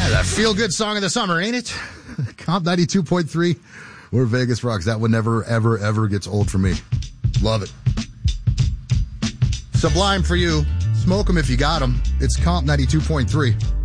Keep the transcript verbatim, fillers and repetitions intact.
That feel-good song of the summer, ain't it? Comp ninety-two point three, where Vegas rocks. That one never, ever, ever gets old for me. Love it. Sublime for you. Smoke 'em if you got 'em. It's Comp ninety-two point three.